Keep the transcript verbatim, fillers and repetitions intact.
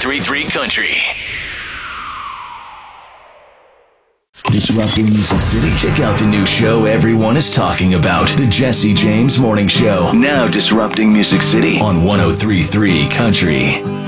three point three Country. Disrupting Music City. Check out the new show everyone is talking about. The Jesse James Morning Show. Now disrupting Music City on one oh three point three Country.